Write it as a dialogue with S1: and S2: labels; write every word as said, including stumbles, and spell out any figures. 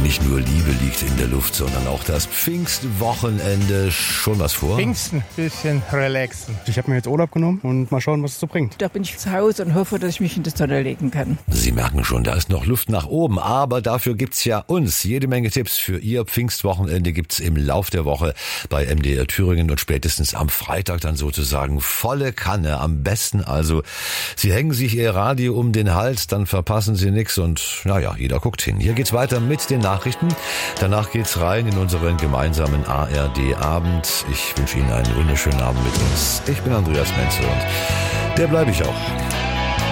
S1: Nicht nur Liebe liegt in der Luft, sondern auch das Pfingstwochenende. Schon was vor?
S2: Pfingsten, bisschen relaxen.
S3: Ich habe mir jetzt Urlaub genommen und mal schauen, was es so bringt.
S4: Da bin ich zu Hause und hoffe, dass ich mich in die Sonne legen kann.
S1: Sie merken schon, da ist noch Luft nach oben, aber dafür gibt's ja uns. Jede Menge Tipps für Ihr Pfingstwochenende gibt's im Lauf der Woche bei M D R Thüringen und spätestens am Freitag dann sozusagen volle Kanne. Am besten also, Sie hängen sich Ihr Radio um den Hals, dann verpassen Sie nichts und naja, jeder guckt hin. Hier geht's weiter mit den Nachrichten. Danach geht's rein in unseren gemeinsamen A R D-Abend. Ich wünsche Ihnen einen wunderschönen Abend mit uns. Ich bin Andreas Menzel und der bleibe ich auch.